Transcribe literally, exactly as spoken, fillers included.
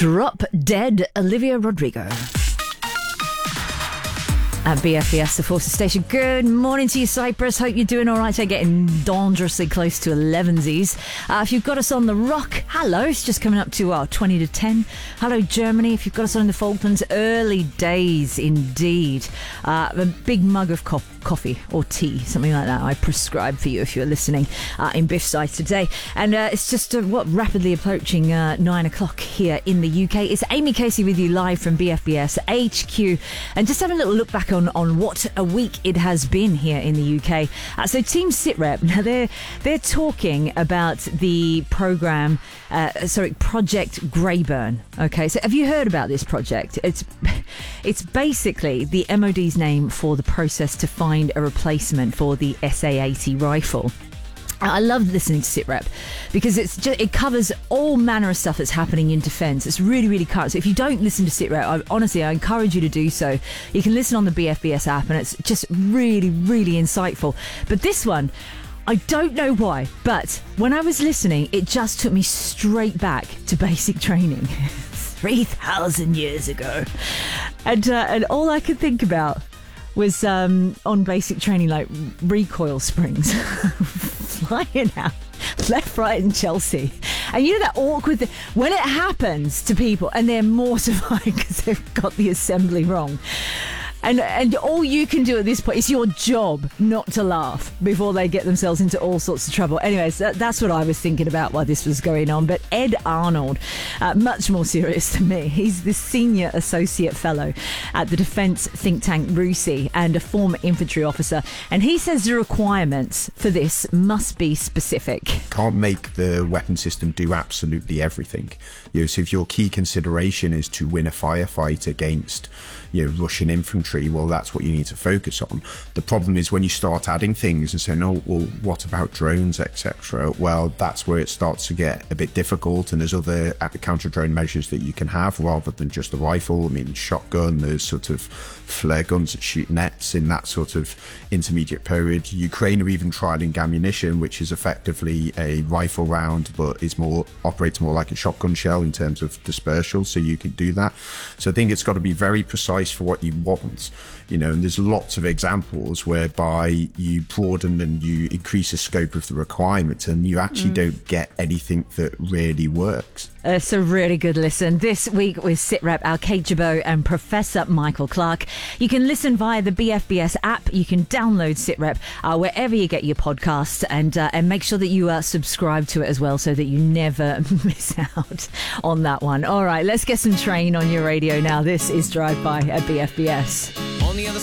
Drop Dead Olivia Rodrigo. At B F B S, the Forces Station. Good morning to you, Cyprus. Hope you're doing all right. They're getting dangerously close to elevensies. Uh, if you've got us on the rock, hello. It's just coming up to uh, twenty to ten. Hello, Germany. If you've got us on the Falklands, early days indeed. Uh, a big mug of co- coffee or tea, something like that, I prescribe for you if you're listening uh, in Biffside today. And uh, it's just uh, what rapidly approaching uh, nine o'clock here in the U K. It's Amy Casey with you live from B F B S H Q, and just having a little look back on, on what a week it has been here in the U K. Uh, so Team SITREP, now they're they're talking about the programme, uh, sorry, Project Greyburn. Okay, so have you heard about this project? It's it's basically the M O D's name for the process to find a replacement for the S A eighty rifle. I love listening to SITREP because it's just, it covers all manner of stuff that's happening in defence. It's really, really current. So if you don't listen to SITREP, I, honestly, I encourage you to do so. You can listen on the B F B S app and it's just really, really insightful. But this one, I don't know why, but when I was listening, it just took me straight back to basic training. three thousand years ago. And, uh, and all I could think about was um, on basic training, like recoil springs flying out left, right and Chelsea. And you know that awkward thing when it happens to people and they're mortified because they've got the assembly wrong. And and all you can do at this point is your job not to laugh before they get themselves into all sorts of trouble. Anyways, that, that's what I was thinking about while this was going on. But Ed Arnold, uh, much more serious than me, he's the Senior Associate Fellow at the Defence think tank RUSI and a former infantry officer. And he says the requirements for this must be specific. Can't make the weapon system do absolutely everything. You know, so if your key consideration is to win a firefight against, you know, Russian infantry, well, that's what you need to focus on. The problem is when you start adding things and saying, oh, well, what about drones, et cetera? Well, that's where it starts to get a bit difficult. And there's other counter-drone measures that you can have rather than just a rifle. I mean, shotgun, there's sort of flare guns that shoot nets in that sort of intermediate period. Ukraine are even trialing ammunition, which is effectively a rifle round, but is more operates more like a shotgun shell in terms of dispersal. So you can do that. So I think it's got to be very precise for what you want, you know, and there's lots of examples whereby you broaden and you increase the scope of the requirements and you actually mm. don't get anything that really works. It's a really good listen. This week with SITREP, our Kate Jabot and Professor Michael Clark. You can listen via the B F B S app. You can download SITREP uh, wherever you get your podcasts, and uh, and make sure that you uh, subscribe to it as well so that you never miss out on that one. All right, let's get some Train on your radio now. This is Drive By at B F B S. On the other